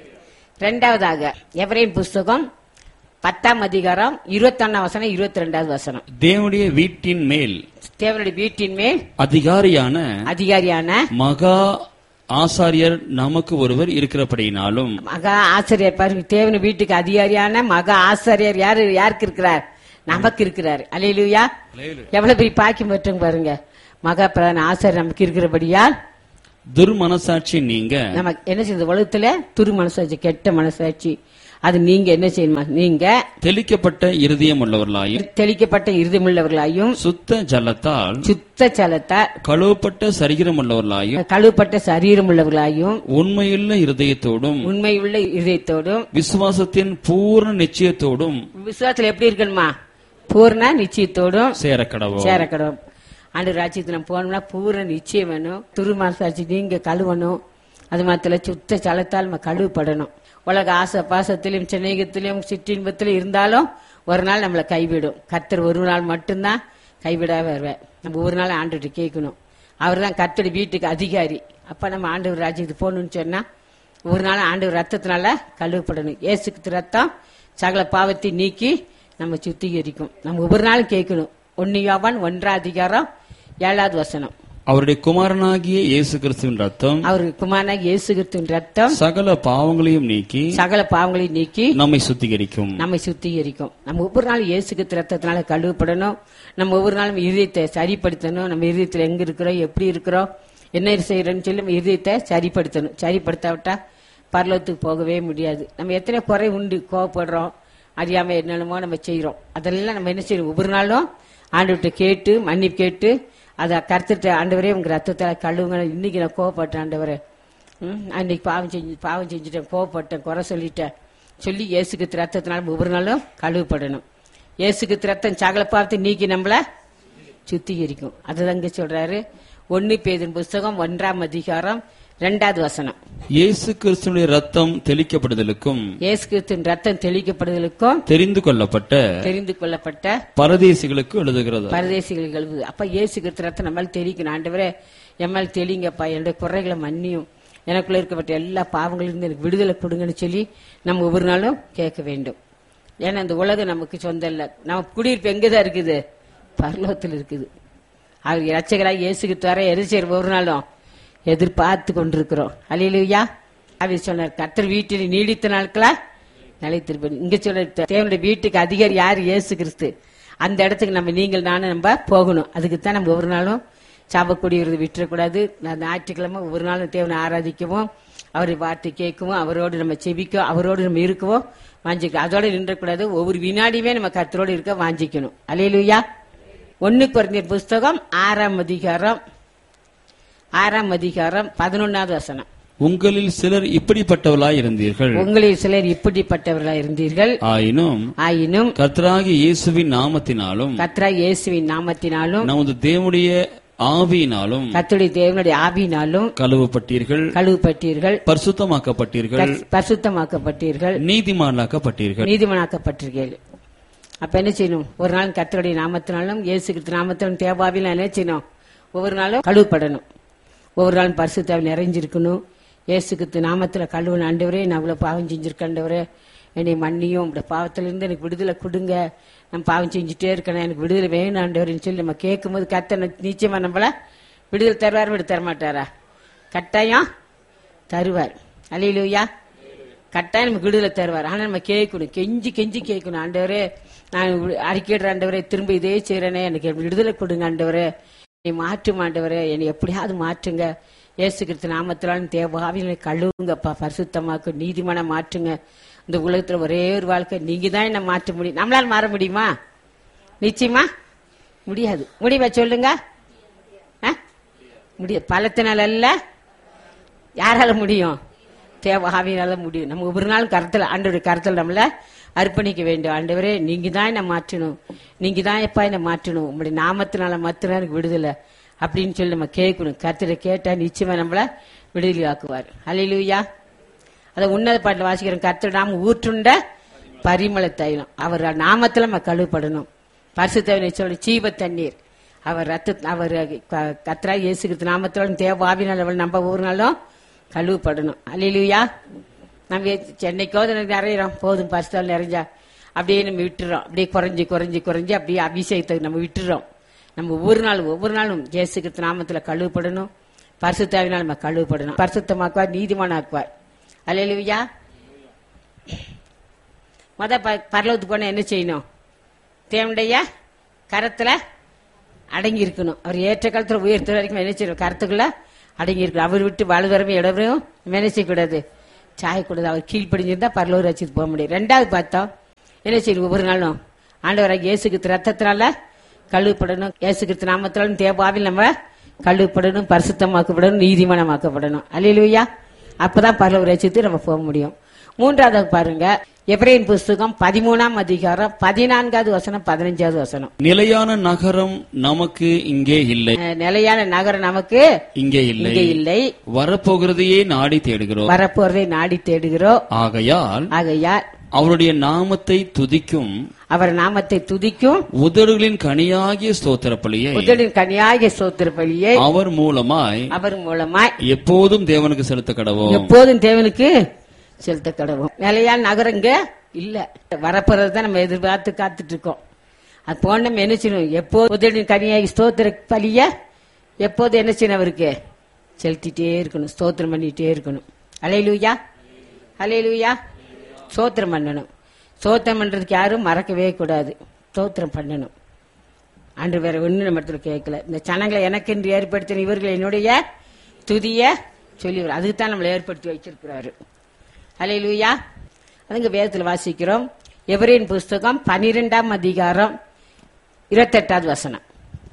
இரண்டாவதாக எபிரேயர் புஸ்தகம் பத்தாம் அதிகாரம் இருபத்தி ஒன்னாம் வசனம் இருபத்தி ரெண்டாவது வசனம்.
தேவனுடைய வீட்டின் மேல்
தேவனுடைய வீட்டின் மேல்
அதிகாரியான
அதிகாரியான
மகா ஆசாரியர் நமக்கு ஒருவர் இருக்கிறபடினாலும்.
மகா ஆசாரியர் பாருங்க, தேவனுடைய வீட்டுக்கு அதிகாரியான மகா ஆசாரியர் யாரு? யாருக்கு இருக்கிறார்? நமக்கு இருக்கிறார். அல்லேலூயா. எவ்வளவு பெரிய பாக்கியம் பெற்றோம் பாருங்க. மகா பிரதான ஆசாரியர் நமக்கு இருக்கிறபடியால்
துர்மனசாட்சி நீங்க
நம்ம என்ன செய்யுது? உலகத்துல துரு மனசாட்சி, கெட்ட மனசாட்சி, அது நீங்க என்ன செய்யணுமா? நீங்க
தெளிக்கப்பட்ட இருதயம் உள்ளவர்களாயும்
தெளிக்கப்பட்ட இருதயமுள்ளவர்களாயும்
சுத்த ஜலத்தால்
சுத்த ஜலத்தால்
கழுவப்பட்ட சரீரம் உள்ளவர்களாயும்
கழுவப்பட்ட சரீரம் உள்ளவர்களாயும்
உண்மையுள்ள இருதயத்தோடும்
உண்மையுள்ள இதயத்தோடும்
விசுவாசத்தின் பூர்ண நிச்சயத்தோடும்
விசுவாசத்துல எப்படி இருக்கணுமா? பூர்ண நிச்சயத்தோடும்
சேரக்கடவோம்
சேரக்கடவும். ஆண்டு ராஜ்யத்துல நம்ம போனோம்னா பூர்ண நிச்சயம் வேணும். துரு மனசாட்சி நீங்க கழுவணும். அது மாத்திர சுத்த ஜலத்தால் நம்ம கழுவப்படணும். உலக ஆசை பாசத்திலும் சிநேகத்திலும் சிற்றின்பத்திலும் இருந்தாலும் ஒரு நாள் நம்மளை கைவிடும். கர்த்தர் ஒரு நாள் மட்டும்தான் கைவிடாம வருவேன். நம்ம ஒரு நாள் ஆண்டுகிட்ட கேட்கணும். அவர் தான் கர்த்தர் வீட்டுக்கு அதிகாரி. அப்ப நம்ம ஆண்டவர் ராஜ்யத்துக்கு போகணும்னு சொன்னா ஒரு நாள் ஆண்டவர் ரத்தத்தினால கழுவப்படணும். இயேசுக்கு ரத்தம் சகல பாவத்தை நீக்கி நம்ம சுத்திகரிக்கும். நம்ம ஒவ்வொரு நாளும் கேட்கணும். ஒன்னு யோவான் ஒன்றாம் அதிகாரம் ஏழாவது வசனம்.
அவருடைய குமாரனாகிய இயேசு கிறிஸ்துவின் ரத்தம்
அவருடைய குமாரனாகிய இயேசு கிறிஸ்துவின் ரத்தம்
சகல பாவங்களையும் நீக்கி
சகல பாவங்களையும் நீக்கி
நம்மை சுத்திகரிக்கும்
நம்மை சுத்திகரிக்கும். நம்ம ஒவ்வொரு நாளும் இயேசு கிறிஸ்து ரத்தத்தினால கழுவப்படணும். நம்ம ஒவ்வொரு நாளும் இதயத்தை சரிப்படுத்தணும். நம்ம இதயத்துல எங்க இருக்கிறோம், எப்படி இருக்கிறோம், என்ன செய்யறோம்னு சொல்லி நம்ம இதயத்தை சரிப்படுத்தணும். சரிப்படுத்தாவிட்டா பரலோகத்துக்கு போகவே முடியாது. நம்ம எத்தனை குறை உண்டு, கோவப்படுறோம், அறியாம என்னென்னமோ நம்ம செய்யறோம். அதெல்லாம் நம்ம என்ன செய்யறோம்? ஒவ்வொரு நாளும் ஆண்டவர்கிட்ட கேட்டு மன்னிப்பு கேட்டு அதை கருத்துட்டு, ஆண்டவரே உங்க ரத்தத்தை கழுவுங்க, இன்னைக்கு நான் கோவப்பட்டேன் ஆண்டவரே, அன்னைக்கு பாவம் செஞ்சு பாவம் செஞ்சுட்டேன், கோவப்பட்டேன், குறை சொல்லிட்டேன் சொல்லி இயேசுக்கு ரத்தத்தினால ஒவ்வொரு நாளும் கழுவப்படணும். இயேசுக்கு ரத்தம் சகல பாவத்தை நீக்கி நம்மள சுத்திகரிக்கும். அதுதான் சொல்றாரு ஒன்னு பேதுரு புஸ்தகம் ஒன்றாம் அதிகாரம் இரண்டாவது வசனம்.
இயேசு கிறிஸ்துவின் ரத்தம் தெளிக்கப்படுதலுக்கும்
இயேசு கிறிஸ்துவின் ரத்தம் தெளிக்கப்படுதலுக்கும்
தெரிந்து கொள்ளப்பட்ட
தெரிந்து கொள்ளப்பட்ட
பரதேசிகளுக்கு எழுதுகிறது.
பரதேசிகளுக்கு எழுதுது. அப்ப இயேசு கிறிஸ்து ரத்தம் நம்மளால தெளிக்கணும். ஆண்டவரே எம்மால் தெளிங்கப்பா, என்னுடைய குறைகளை மன்னியும், எனக்குள்ள இருக்கப்பட்ட எல்லா பாவங்களிலிருந்து எனக்கு விடுதலை கொடுங்கன்னு சொல்லி நம்ம ஒவ்வொரு நாளும் கேட்க வேண்டும். ஏன்னா இந்த உலகம் நமக்கு சொந்தம் இல்லை. நம்ம குடியிருப்பு எங்கதான் இருக்குது? பரலோகத்தில் இருக்குது. அவர் இரட்சகராக இயேசுக்கு வர எரிச்சர் ஒரு நாளும் எதிர்பார்த்து கொண்டிருக்கிறோம். அல்லேலூயா. அவர் சொன்னார், கர்த்தர் வீட்டில் நீடித்த நாட்களா நிலைத்திருப்பேன். இங்க சொல்ல தேவனுடைய வீட்டுக்கு அதிகாரி யாரு? இயேசு கிறிஸ்து. அந்த இடத்துக்கு நம்ம நீங்கள் நானும் நம்ம போகணும். அதுக்குத்தான் நம்ம ஒரு நாளும் சாபக்கூடியது விட்டுறக்கூடாது. ஞாயிற்றுக்கிழமை ஒவ்வொரு நாளும் தேவனை ஆராதிக்கவும், அவரை வார்த்தை கேட்கவும், அவரோடு நம்ம செபிக்கும், அவரோடு நம்ம இருக்கவும் வாஞ்சிக்கணும். அதோட நின்றக்கூடாது. ஒவ்வொரு வினாடியுமே நம்ம கர்த்தரோடு இருக்க வாஞ்சிக்கணும். அல்லேலூயா. ஒன்னு கொரிந்தியர் புஸ்தகம் ஆறாம் அதிகாரம் ஆறாம் அதிகாரம் பதினொன்னாவது வசனம்.
உங்களில் சிலர் இப்படிப்பட்டவர்களாய் இருந்தீர்கள்.
உங்களில் சிலர் இப்படிப்பட்டவர்களாய் இருந்தீர்கள்.
ஆயினும்
ஆயினும்
கர்த்தராகிய இயேசுவின் நாமத்தினாலும்
கர்த்தராகிய இயேசுவின் நாமத்தினாலும்
நமது தேவனுடைய ஆவியினாலும்
கர்த்தருடைய தேவனுடைய ஆவியினாலும்
கழுவப்பட்டீர்கள்,
கழுவப்பட்டீர்கள்,
பரிசுத்தமாக்கப்பட்டீர்கள்,
பரிசுத்தமாக்கப்பட்டீர்கள்,
நீதிமானாக்கப்பட்டீர்கள்.
நீதிமானாக்கப்பட்டீர்கள். அப்ப என்ன செய்யணும்? ஒரு நாள் கர்த்தருடைய நாமத்தினாலும் இயேசு கிறிஸ்து நாமத்தினாலும் தேவாவில என்ன செய்யணும்? ஒவ்வொரு நாளும் கழுவப்படணும். ஒவ்வொரு நாளும் பரிசுத்தாவில் நிறைஞ்சிருக்கணும். இயேசு கிறிஸ்து நாமத்துல கழுவன. ஆண்டவரே, நான் இவ்வளவு பாவம் செஞ்சிருக்கேன்டவரே, என்னை மன்னியும், இந்த பாவத்திலிருந்து எனக்கு விடுதலை கொடுங்க, நான் பாவம் செஞ்சுட்டே இருக்கேன், எனக்கு விடுதலை வேணும் ஆண்டவரேன்னு சொல்லி நம்ம கேட்கும் போது கர்த்தர் நிச்சயமா நம்மள விடுதலை தருவார். விடு தரமாட்டாரா? கட்டாயம் தருவார். அல்லேலூயா. கட்டாயம் நமக்கு விடுதலை தருவார். ஆனா நம்ம கேட்கணும், கெஞ்சி கெஞ்சி கேட்கணும். ஆண்டவரே, நான் அறிக்கையிடுற ஆண்டவரே, திரும்ப இதே செய்யறேனே, எனக்கு விடுதலை கொடுங்க ஆண்டவரே, என்னை மாற்றும் ஆண்டவரே, என்னை எப்படியாவது மாற்றுங்க. இயேசு கிறிஸ்து நாமத்தினாலும் தேவாவிகளை கழுவுங்கப்பா, பரிசுத்தமாக்கு, நீதிமான மாற்றுங்க. இந்த உலகத்துல ஒரே ஒரு வாழ்க்கை நீங்க தான் என்ன மாற்ற முடியும். நம்மளால மாற முடியுமா? நிச்சயமா முடியாது. முடிவா சொல்லுங்க. முடியாது. பலத்தினால அல்ல, யாரால முடியும்? தேவாவினால முடியும். நம்ம ஒவ்வொரு நாளும் கருத்துல, ஆண்டவருடைய கருத்துல நம்மள அர்ப்பணிக்க வேண்டும். ஆண்டவரே, நீங்க தான் என்ன மாற்றணும், நீங்க தான் எப்பா என்ன மாற்றணும், உங்களுடைய நாமத்தினால மாத்திரம் எனக்கு விடுதலை அப்படின்னு சொல்லி நம்ம கேட்கணும். கர்த்தரை கேட்டா நிச்சயமா நம்மள விடுதலை ஆக்குவார். அல்லேலூயா. அதை உன்னத பாட்டில் வாசிக்கிறோம். கர்த்தர் நாம ஊற்றுண்ட பரிமள தைலம், அவர் நாமத்துல நம்ம கழுவப்படணும். பரிசுத்த சொல்லி ஜீவ தண்ணீர், அவர் ரத்த, அவர் கர்த்தரா இயேசு கிறிஸ்து நாமத்துல தேவாவினால் அவள் நம்ம ஒவ்வொரு நாளும் கழுவப்படணும். அல்லேலூயா. நம்ம சென்னைக்கோ நிறையிறோம், போதும் பரிசுத்தால் நிறைஞ்சா அப்படியே நம்ம விட்டுறோம். அப்படியே குறைஞ்சி குறைஞ்சி குறைஞ்சி அப்படியே அபிஷேகத்தை நம்ம விட்டுறோம். நம்ம ஒவ்வொரு நாளும் ஒவ்வொரு நாளும் இயேசு கிறிஸ்து நாமத்துல கழுவப்படணும். பரிசுத்தாவினால் நம்ம கழுவப்படணும். பரிசுத்தமாக்குவார், நீதிமானாக்குவார். அல்லேலூயா. மொத பரலோகத்துக்கு போனா என்ன செய்யணும்? தேவனுடைய கரத்துல அடங்கி இருக்கணும். அவர் ஏற்ற காலத்துல உயர்த்த வரைக்கும் என்ன செய்யணும்? கருத்துக்குள்ள அடங்கி இருக்கணும். அவர் விட்டு வலுதரமே இடவரையும் என்ன செய்யக்கூடாது, சாயக்கூடாது. அவர் கீழ்ப்படிஞ்சிருந்தா பரலோக ரசித்து போக முடியும். ரெண்டாவது பார்த்தோம் என்ன செய்யணும்? ஒவ்வொரு நாளும் ஆண்டவராக இயேசு கிறிஸ்து ரத்தத்தினால கழுவப்படணும். இயேசு கிறிஸ்து நாமத்தினாலும் தேவாவில் நம்ம கழுவப்படணும், பரிசுத்தமாக்கப்படணும், நீதிமானமாக்கப்படணும். அல்லேலூயா. அப்பதான் பரலோக ரசித்து நம்ம போக முடியும். மூன்றாவது பாருங்க, எபிரேயர் புஸ்தகம் பதிமூணாம் அதிகாரம் பதினான்காவது வசனம், பதினஞ்சாவது வசனம்.
நிலையான நகரம் நமக்கு இங்கே இல்லை.
நிலையான நகரம் நமக்கு
இங்கே இல்லை
இல்லை.
வரப்போகிறதையே நாடி தேடுகிறோம்.
வரப்போறதை நாடி தேடுகிறோம்.
ஆகையால்
ஆகையால்
அவருடைய நாமத்தை துதிக்கும்,
அவர் நாமத்தை துதிக்கும்
உதடுகளின் கனியாகிய ஸ்தோத்திர பலியை,
உதடுகளின் கனியாகிய ஸ்தோத்திர பலியை
அவர் மூலமாய்
அவர் மூலமாய்
எப்போதும் தேவனுக்கு செலுத்த கடவோம்.
எப்போதும் தேவனுக்கு செலுத்த கடவோம். நிலையான நகரங்க இல்ல, வரப்போறதுதான் நம்ம எதிர்பார்த்து காத்துட்டு இருக்கோம். அது போன நம்ம என்ன செய்யணும்? எப்போது உதடுகளின் கனியாகி ஸ்தோத்திர பலிய எப்போது என்ன செய்யணும்? அவருக்கு செலுத்திட்டே இருக்கணும், ஸ்தோத்திரம் பண்ணிட்டே இருக்கணும். அல்லேலூயா. அல்லேலூயா. ஸ்தோத்திரம் பண்ணணும். ஸ்தோத்திரம் பண்றதுக்கு யாரும் மறக்கவே கூடாது. ஸ்தோத்திரம் பண்ணணும். அன்று வேற ஒண்ணு நம்ம இடத்துல கேட்கல. இந்த சனங்களை எனக்கு என்று ஏற்படுத்தின இவர்கள் என்னுடைய துதிய சொல்லி, அதுக்கு தான் நம்மளை ஏற்படுத்தி வச்சிருக்கிறாரு. அல்லேலூயா. அதுங்க வேதத்தில் வாசிக்கிறோம். எபிரேயர் புஸ்தகம் பனிரெண்டாம் அதிகாரம் இருபத்தெட்டாவது வசனம்.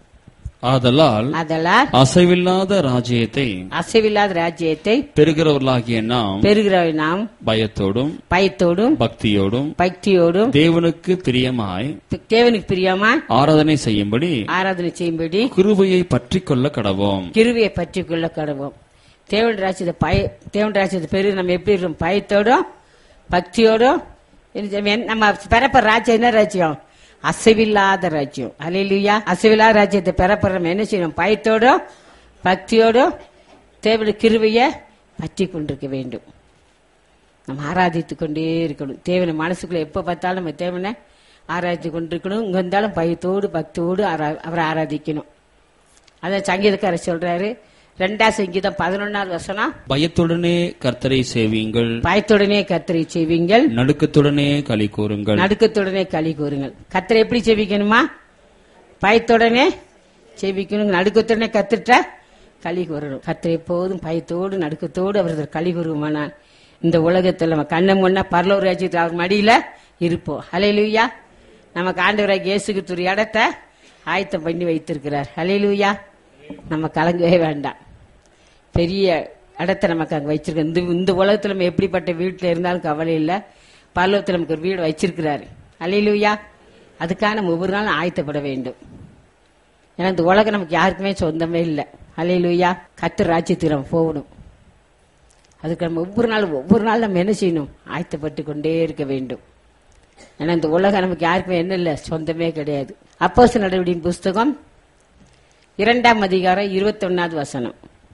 ஆதலால்
ஆதலால்
அசைவில்லாத ராஜ்யத்தை
அசைவில்லாத ராஜ்யத்தை
பெறுகிறவர்களாகிய நாம்
பெறுகிற நாம்
பயத்தோடும்
பயத்தோடும்
பக்தியோடும்
பக்தியோடும்
தேவனுக்கு பிரியமாய்
தேவனுக்கு பிரியமாய்
ஆராதனை செய்யும்படி
ஆராதனை செய்யும்படி
கிருபையை பற்றி கொள்ள கடவோம்.
கிருபையை பற்றி கொள்ள கடவோம். தேவன் ராஜ்யத்தை பய தேவன் ராஜ்யத்தை பெரு நம்ம எப்படி இருக்கோம்? பயத்தோடும் பக்தியோடும். நம்ம பெறப்ப ராஜ்யம் என்ன ராஜ்யம்? அசைவில்லாத ராஜ்யம். அல்லேலூயா. அசைவில்லாத ராஜ்யத்தை பெறப்படுற என்ன செய்யணும்? பயத்தோடும் பக்தியோடும் தேவனுடைய கிருபையை பற்றி கொண்டிருக்க வேண்டும். நம்ம ஆராதித்து கொண்டே இருக்கணும். தேவனை மனசுக்குள்ள எப்ப பார்த்தாலும் நம்ம தேவனை ஆராதித்து கொண்டிருக்கணும். இங்க இருந்தாலும் பயத்தோடு பக்தியோடு அவரை ஆராதிக்கணும். அதான் சங்கீதக்காரர் சொல்றாரு, ரெண்டாம் சங்கீதம் பதினொன்னாவது வசனம்,
பயத்துடனே கர்த்தரை சேவியுங்கள்,
பயத்துடனே கர்த்தரை செய்வீங்கள்,
நடுக்கத்துடனே களி கூறுங்கள்.
நடுக்கத்துடனே களி கூறுங்கள். கர்த்தரை எப்படி செவிக்கணுமா? பயத்துடனே செவிக்கணும், நடுக்கத்துடனே கத்துட்ட களி கூறணும். கர்த்தரை எப்போதும் பயத்தோடு நடுக்கத்தோடு அவர் களி கூறுவானான். இந்த உலகத்தில் நம்ம கண்ண முன்னா பரலோக ராஜ்யத்தில் அவர் மடியில இருப்போம். ஹல்லேலூயா. நமக்கு ஆண்டவராகிய இயேசு கிறிஸ்து ஒரு இடத்தை ஆயத்தம் பண்ணி வைத்திருக்கிறார். ஹல்லேலூயா. நம்ம கலங்கவே வேண்டாம். பெரிய இடத்தை நமக்கு அங்கே வச்சிருக்க. இந்த இந்த உலகத்தில் நம்ம எப்படிப்பட்ட வீட்டில் இருந்தாலும் கவலை இல்லை. பரலோகத்தில் நமக்கு ஒரு வீடு வச்சிருக்கிறாரு. ஹல்லேலூயா. அதுக்காக நம்ம ஒவ்வொரு நாளும் ஆயத்தப்பட வேண்டும். ஏன்னா இந்த உலகம் நமக்கு யாருக்குமே சொந்தமே இல்லை. ஹல்லேலூயா. கர்த்தர் ராஜ்யத்துக்கு நம்ம போகணும். அதுக்கு நம்ம ஒவ்வொரு நாளும் ஒவ்வொரு நாள் நம்ம என்ன செய்யணும்? ஆயத்தப்பட்டு கொண்டே இருக்க வேண்டும். ஏன்னா இந்த உலகம் நமக்கு யாருக்குமே என்ன இல்லை, சொந்தமே கிடையாது. அப்போஸ்தலர் நடவடிக்கையின் புஸ்தகம் இரண்டாம் அதிகாரம் இருபத்தி ஒன்னாவது வசனம்.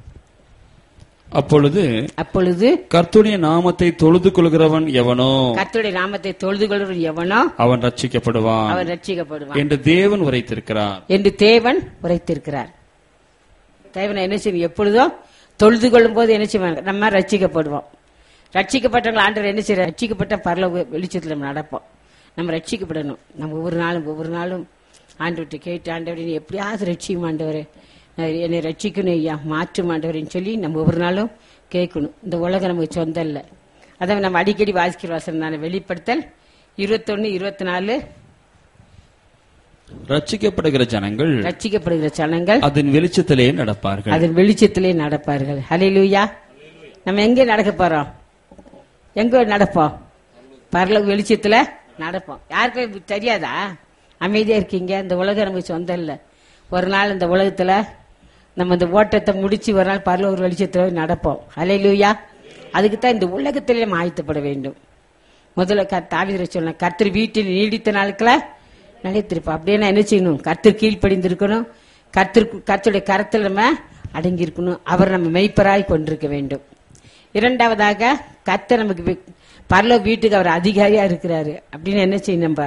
அப்பொழுது
அப்பொழுது
கர்த்தருடைய நாமத்தை தொழுது கொள்கிறவன் எவனோ,
கர்த்தருடைய நாமத்தை தொழுது கொள்கிறவன் எவனோ
அவன் ரட்சிக்கப்படுவான்
அவன் ரட்சிக்கப்படுவான்
என்று தேவன் உரைத்திருக்கிறார்
என்று தேவன் உரைத்திருக்கிறார். தேவனை என்ன செய்யும்? எப்பொழுதும் தொழுது கொள்ளும் போது என்ன செய்வாங்க? நம்ம ரட்சிக்கப்படுவோம். ரட்சிக்கப்பட்டவங்க ஆண்டவர் என்ன செய்ய? ரட்சிக்கப்பட்ட பரலோக வெளிச்சத்தில் நம்ம நடப்போம். நம்ம ரட்சிக்கப்படணும். நம்ம ஒவ்வொரு நாளும் ஒவ்வொரு நாளும் ஆண்டவர்கிட்ட கேட்டு, ஆண்டவரை நீ எப்படியாவது ரட்சிக்கும் ஆண்டவரே, என்னை ரட்சிக்கணும் ஐயா, மாற்றும் ஆண்டவரேன்னு சொல்லி நம்ம ஒவ்வொரு நாளும் கேட்கணும். இந்த உலகம் நமக்கு சொந்தம் இல்லை. அதை நம்ம அடிக்கடி வாசிக்கிற வசனம் தானே வெளிப்படுத்தல் இருபத்தொன்னு இருபத்தி நாலு.
ரட்சிக்கப்படுகிற ஜனங்கள்
ரட்சிக்கப்படுகிற ஜனங்கள்
அதன் வெளிச்சத்திலே நடப்பார்கள்
அதன் வெளிச்சத்திலே நடப்பார்கள். ஹல்லேலூயா. நம்ம எங்கே நடக்க போறோம்? எங்க நடப்போம்? பரலோக வெளிச்சத்துல நடப்போம். யாருக்கும் தெரியாதா? அமைதியா இருக்கீங்க. இந்த உலகம் நமக்கு சொந்தம் இல்லை. ஒரு நாள் இந்த உலகத்துல நம்ம இந்த ஓட்டத்தை முடிச்சு ஒரு நாள் பரலோக வெளிச்சத்துல நடப்போம். ஹல்லேலூயா. அதுக்குத்தான் இந்த உலகத்திலே நம்ம ஆயத்தப்பட வேண்டும். முதல்ல தாவீது சொன்ன, கர்த்தர் வீட்டில் நீடித்த நாட்கள நிலைத்திருப்போம். அப்படியே என்ன செய்யணும்? கர்த்தர் கீழ்ப்படிந்திருக்கணும். கர்த்தர் கர்த்தருடைய கரத்தில் நம்ம அடங்கி இருக்கணும். அவர் நம்ம மெய்ப்பராய் கொண்டிருக்க வேண்டும். இரண்டாவதாக, கர்த்தர் நமக்கு பரலோக வீட்டுக்கு அவர் அதிகாரியா இருக்கிறாரு. அப்படின்னு என்ன செய்யணும்? நம்ம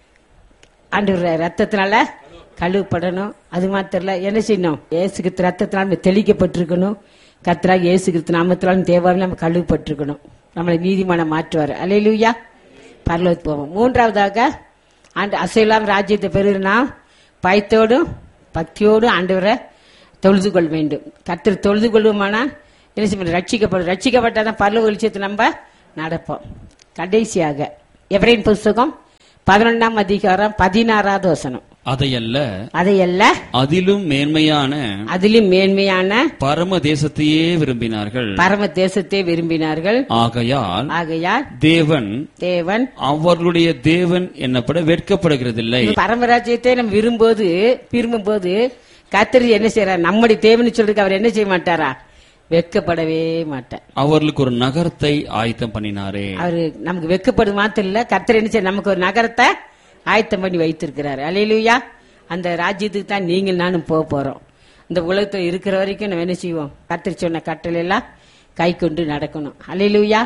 ஆண்டவர் ரத்தத்தினால கழுவப்படணும். அது மாத்திரல, என்ன செய்யணும்? இயேசு கிறிஸ்து ரத்தத்தினால தெளிக்கப்பட்டிருக்கணும். கர்த்தராக இயேசு கிறிஸ்து நாமத்தினாலும் தேவாவில் நம்ம கழுவப்பட்டிருக்கணும். நம்மளை நீதிமானம் மாற்றுவார். அல்லேலூயா. பரலோகத்துக்கு போவோம். மூன்றாவதாக, ஆண்டு அசையெல்லாம் ராஜ்யத்தை பெறுனா பயத்தோடும் பக்தியோடும் ஆண்டவரை தொழுது கொள்ள வேண்டும். கர்த்தர் தொழுது கொள்வோமானா என்ன செய்ய? ரட்சிக்கப்படும். ரட்சிக்கப்பட்டாதான் பரலோக வெளிச்சத்தை நம்ம நடப்போம். கடைசியாக எபிரேயர் புஸ்தகம் பதினொன்றாம் அதிகாரம் பதினாறாவது வசனம்.
அதையல்ல
அதையல்ல
அதிலும் மேன்மையான
அதிலும் மேன்மையான
பரம தேசத்தையே விரும்பினார்கள்
பரம தேசத்தை விரும்பினார்கள்.
ஆகையால்
ஆகையால்
தேவன்
தேவன்
அவர்களுடைய தேவன் என்னப்பட வெட்கப்படுகிறதில்லை.
பரமராஜ்யத்தை நம்ம விரும்போது விரும்பும் போது கர்த்தர் என்ன செய்யறார்? நம்முடைய தேவன் சொல்றதுக்கு அவர் என்ன செய்ய மாட்டாரா? வெட்கப்படவே மாட்டார்.
அவர்களுக்கு ஒரு நகரத்தை ஆயத்தம் பண்ணினாரே.
அவரு நமக்கு வெட்கப்படும் மாத்திரம் இல்ல, கர்த்தர் என்ன செய்ய? நமக்கு ஒரு நகரத்தை ஆயத்தம் பண்ணி வைத்திருக்கிறார். அல்லேலூயா. அந்த ராஜ்யத்துக்கு தான் நீங்கள் நானும் போக போறோம். இந்த உலகத்தில் இருக்கிற வரைக்கும் நம்ம என்ன செய்வோம்? கர்த்தர் சொன்ன கட்டளை எல்லாம் கை கொண்டு நடக்கணும். அல்லேலூயா.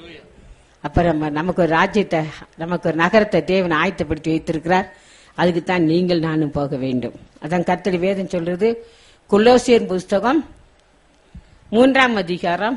அப்புறம் நமக்கு ஒரு ராஜ்யத்தை, நமக்கு ஒரு நகரத்தை தேவன் ஆயத்தப்படுத்தி வைத்திருக்கிறார். அதுக்கு தான் நீங்கள் நானும் போக வேண்டும். அதான் கர்த்தர் வேதம் சொல்றது. கொலோசியர் புஸ்தகம் மூன்றாம் அதிகாரம்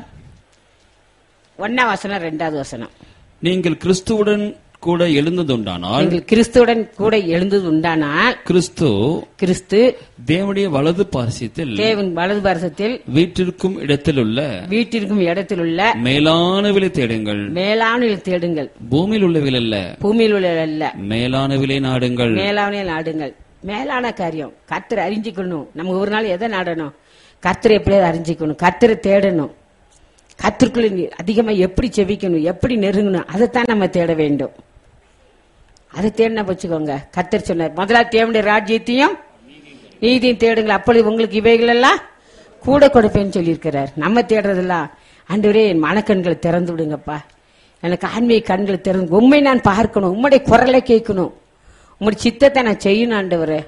ஒன்னாம் வசனம் ரெண்டாவது வசனம்.
நீங்கள் கிறிஸ்துவுடன் கூட எழுந்ததுண்டானால்
நீங்கள் கிறிஸ்துவுடன் கூட எழுந்தது உண்டானால்
கிறிஸ்து
கிறிஸ்து
தேவனுடைய வலது பாரசத்தில்
தேவன் வலது பாரசத்தில்
வீட்டிற்கும் இடத்தில் உள்ள
வீட்டிற்கும் இடத்தில் உள்ள
மேலானவிலை தேடுங்கள்.
மேலானவிலை தேடுங்கள்.
பூமியில் உள்ளவில் அல்ல,
பூமியில் உள்ள அல்ல,
மேலானவிலை நாடுங்கள்.
மேலான நாடுங்கள். மேலான காரியம் கர்த்தரை அறிஞ்சிக்கணும். நம்ம ஒரு நாள் எதை நாடணும்? கர்த்தரை எப்படியாவது அறிஞ்சிக்கணும். கர்த்தரை தேடணும். கர்த்தருக்குள்ள அதிகமா எப்படி செவிக்கணும், எப்படி நெருங்கணும், அதைத்தான் நம்ம தேட வேண்டும். அதை தேடினா வச்சுக்கோங்க. கர்த்தர் சொன்னார், முதலாவது தேவனுடைய ராஜ்யத்தையும் நீதியும் தேடுங்கள், அப்பொழுது உங்களுக்கு இவைகள் எல்லாம் கூட கொடுப்பேன்னு சொல்லியிருக்கிறார். நம்ம தேடுறதெல்லாம், ஆண்டவரே என் மனக்கண்களை திறந்து விடுங்கப்பா, எனக்கு ஆன்மீக கண்களை திறந்து, உண்மை நான் பார்க்கணும், உம்முடைய குரலை கேட்கணும், உம்முடைய சித்தத்தை நான் செய்யணும் ஆண்டவரே,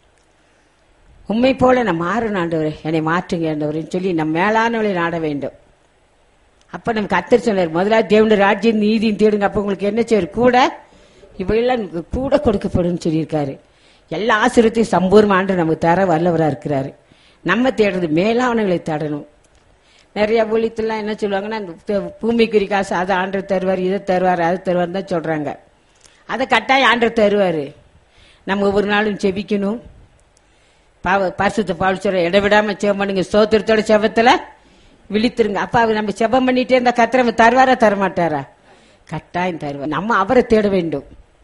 உண்மை போல நான் மாறணும் ஆண்டவரே, என்னை மாற்றுங்க ஆண்டவரேன்னு சொல்லி நம்ம மேலானவளை நாட வேண்டும். அப்ப நம்ம கர்த்தர் சொன்னார், முதலாவது தேவனுடைய ராஜ்யம் நீதியும் தேடுங்க, அப்ப உங்களுக்கு என்ன செய்வார்? கூட இவையெல்லாம் கூட கொடுக்கப்படும் சொல்லியிருக்காரு. எல்லா ஆசீர்வாதத்தையும் சம்பூர்ண ஆண்டு நமக்கு தர வல்லவரா இருக்கிறாரு. நம்ம தேடுறது மேலானவர்களை தேடணும். நிறைய ஊழியத்துலாம் என்ன சொல்லுவாங்கன்னா, பூமிக்குரிய காசு அதை ஆண்டவர் தருவார், இதை தருவார், அது தருவார் தான் சொல்றாங்க. அதை கட்டாயம் ஆண்டவர் தருவார். நம்ம ஒவ்வொரு நாளும் செபிக்கணும். பாவ பரிசுத்த பவுல் சொல்ற, இடவிடாம செபம் பண்ணுங்க, ஸ்தோத்திரத்தோட செபத்துல விழித்திருங்க. அப்ப அவர் நம்ம செபம் பண்ணிட்டே இருந்த கத்திர தருவாரா தரமாட்டாரா? கட்டாயம் தருவார். நம்ம அவரை தேட வேண்டும்,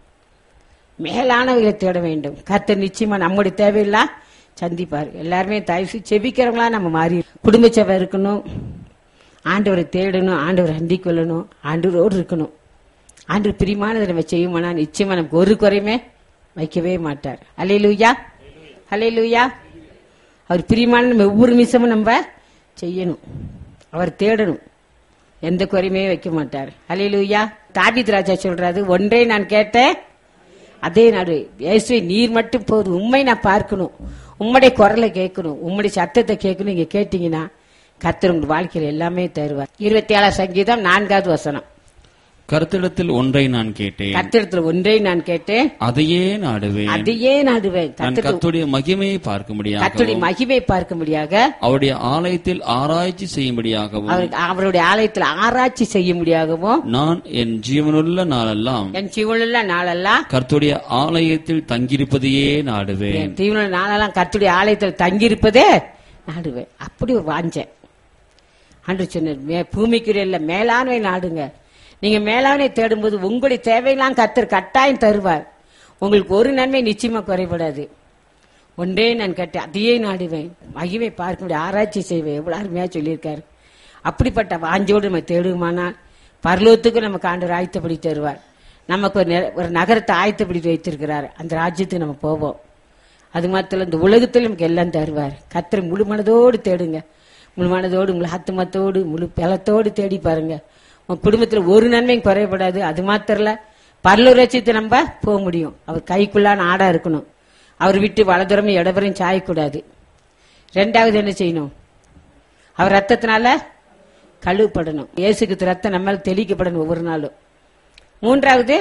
மேலானவர்களை தேட வேண்டும். கர்த்தர் நிச்சயமா நம்முடைய தேவையெல்லாம் சந்திப்பார். எல்லாருமே தயவு செபிக்கிறவங்களா நம்ம மாறி குடும்ப சேவை இருக்கணும், ஆண்டவரை தேடணும், ஆண்டவரை அண்டிக் கொள்ளணும், ஆண்டவரோடு இருக்கணும். ஆண்டவர் பிரியமானதை நம்ம செய்யுமானா நிச்சயமா நமக்கு ஒரு குறையுமே வைக்கவே மாட்டார். அல்லேலூயா, அல்லேலூயா. அவர் பிரியமான நம்ம ஒவ்வொரு நிமிஷமும் நம்ம செய்யணும், அவர் தேடணும், எந்த குறையுமே வைக்க மாட்டார். அல்லேலூயா. தாவீது ராஜா சொல்றாரு, ஒன்றே நான் கேட்டேன், அதே நாடு இயேசுவே நீர் மட்டும் போதும், உண்மை நான் பார்க்கணும், உம்முடைய குரலை கேட்கணும், உம்முடைய சத்தத்தை கேட்கணும். நீங்க கேட்டீங்கன்னா கர்த்தர் உங்க வாழ்க்கையில எல்லாமே தருவார். இருபத்தி ஏழாம் சங்கீதம் நான்காவது வசனம்.
கர்த்தரிடத்தில் ஒன்றை நான் கேட்டேன்,
கர்த்தரிடத்தில் ஒன்றை நான் கேட்டேன்,
அதையே நாடுவேன்,
அதையே நாடுவேன்.
நான் கர்த்தருடைய மகிமையை பார்க்க முடியாது,
கர்த்தருடைய மகிமை பார்க்க முடியாக,
அவருடைய ஆலயத்தில் ஆராய்ச்சி செய்யும்படியாகவும்,
அவருடைய ஆலயத்தில் ஆராய்ச்சி செய்ய முடியாகவும்,
நான் என் ஜீவனுள்ள நாளெல்லாம்
என் ஜீவனுள்ள நாளெல்லாம்
கர்த்தருடைய ஆலயத்தில் தங்கியிருப்பதையே நாடுவேன்.
என் ஜீவனுள்ள நாளெல்லாம் கர்த்தருடைய ஆலயத்தில் தங்கியிருப்பதே நாடுவேன். அப்படி ஒரு வாஞ்சேன். அன்று சொன்ன பூமிக்குரிய மேலானவை நாடுங்க. நீங்க மேலானவை தேடும்போது உங்களுடைய தேவையெல்லாம் கர்த்தர் கட்டாயம் தருவார். உங்களுக்கு ஒரு நன்மை நிச்சயமா குறைபடாது. ஒன்றே நான் கேட்டேன், அதையே நாடுவேன், மகிமை பார்க்க முடியும், ஆராய்ச்சி செய்வேன். எவ்வளவு அருமையா சொல்லியிருக்காரு. அப்படிப்பட்ட வாஞ்சோடு நம்ம தேடுமானால் பரலோகத்துக்கு நமக்கு ஆண்டவர் ஆயத்தப்படி தருவார். நமக்கு ஒரு ஒரு நகரத்தை ஆயத்தப்படி வைத்திருக்கிறார். அந்த ராஜ்யத்துக்கு நம்ம போவோம். அது மாத்திரம் இந்த உலகத்தில் நமக்கு எல்லாம் தருவார். கர்த்தர் முழு மனதோடு தேடுங்க, முழு மனதோடு முழு ஆத்துமத்தோடு முழு பலத்தோடு தேடி பாருங்க. உங்க குடும்பத்துல ஒரு நன்மையும் குறையப்படாது. அது மாத்திரல பரலோக ராஜ்யத்தை நம்ம போக முடியும். அவர் கைக்குள்ளான ஆடா இருக்கணும். அவர் விட்டு வலதுறமும் இடவரையும் சாயக்கூடாது. ரெண்டாவது என்ன செய்யணும்? அவர் ரத்தத்தினால கழுவப்படணும். இயேசுக்கு ரத்தம் நம்மால் தெளிக்கப்படணும் ஒவ்வொரு நாளும். மூன்றாவது,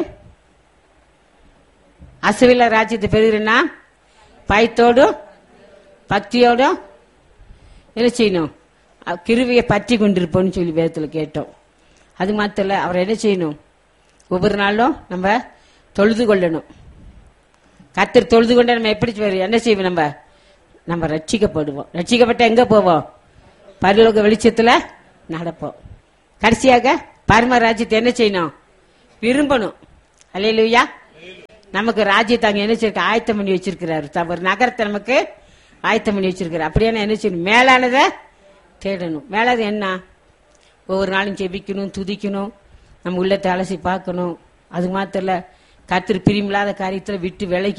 அசுவில ராஜ்யத்தை பெறுகிறேன்னா பயத்தோடும் பக்தியோடும் என்ன செய்யணும்? கிருவியை பற்றி கொண்டிருப்போம்னு சொல்லி வேதத்துல கேட்டோம். அது மாத்திர அவர் என்ன செய்யணும்? ஒவ்வொரு நாளும் நம்ம தொழுது கொள்ளணும். கர்த்தர் தொழுது கொண்ட நம்ம எப்படி என்ன செய்வோம்? நம்ம நம்ம ரட்சிக்கப்படுவோம். ரட்சிக்கப்பட்ட எங்க போவோம்? பரலோக வெளிச்சத்துல நடப்போம். கடைசியாக பரம ராஜ்யத்தை என்ன செய்யணும்? விரும்பணும். அல்லேலூயா. நமக்கு ராஜ்யத்தை அங்க என்ன செய்ய ஆயத்தம் பண்ணி வச்சிருக்கிறாரு. ஒரு நகரத்தை நமக்கு ஆயத்தம் பண்ணி வச்சிருக்கிறார். அப்படியான என்ன செய்யணும்? மேலானதை தேடணும். மேலானது என்ன? ஒவ்வொரு நாளும் ஜெபிக்கணும், துதிக்கணும், நம்ம உள்ளத்தை அலசி பார்க்கணும். அது மாத்திரம் கர்த்தர் பிரியமில்லாத காரியத்துல விட்டு விலகி